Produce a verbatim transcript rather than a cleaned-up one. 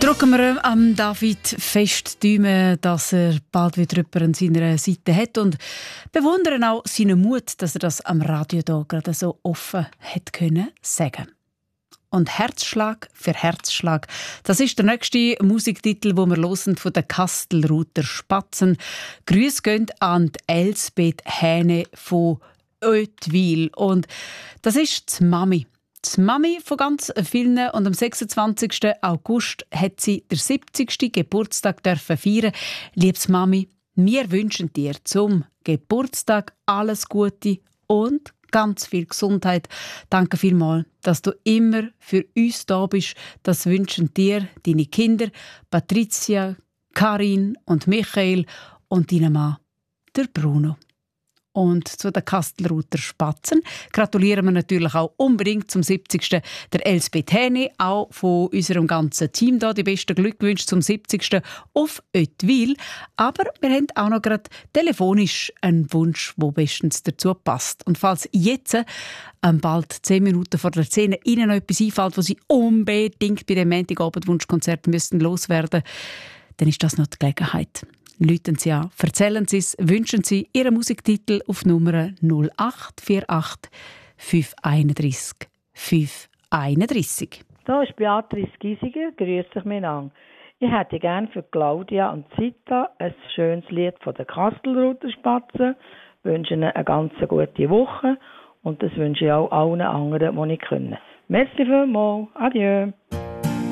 Drücken wir am David fest die Daumen, dass er bald wieder jemanden an seiner Seite hat und bewundern auch seinen Mut, dass er das am Radio hier gerade so offen hat können sagen. Und Herzschlag für Herzschlag, das ist der nächste Musiktitel, wo wir hören von den Kastelruther Spatzen. Grüß gehen an die Elsbeth Hähne von Oetwil. Und das ist die Mami. Die Mami von ganz vielen und am sechsundzwanzigsten August hat sie den siebzigsten Geburtstag dürfen feiern. Liebes Mami, wir wünschen dir zum Geburtstag alles Gute und ganz viel Gesundheit. Danke vielmals, dass du immer für uns da bist. Das wünschen dir deine Kinder Patricia, Karin und Michael und dein Mann, der Bruno. Und zu den Kastelruther Spatzen gratulieren wir natürlich auch unbedingt zum siebzigsten der Elsbeth Hähne, auch von unserem ganzen Team da. Die besten Glückwünsche zum siebzigsten auf Oetwil. Aber wir haben auch noch gerade telefonisch einen Wunsch, der bestens dazu passt. Und falls jetzt ähm, bald zehn Minuten vor der Szene Ihnen noch etwas einfällt, was Sie unbedingt bei dem Montagabend-Wunschkonzert müssten loswerden, dann ist das noch die Gelegenheit. Läuten Sie an, erzählen Sie es, wünschen Sie Ihren Musiktitel auf Nummer null acht vier acht fünf eins eins fünf eins eins. Da ist Beatrice Giesiger, grüß dich miteinander. Ich hätte gerne für Claudia und Zita ein schönes Lied von den Kastelruther Spatzen, wünsche Ihnen eine ganz gute Woche und das wünsche ich auch allen anderen, die ich können. Merci vielmals, adieu.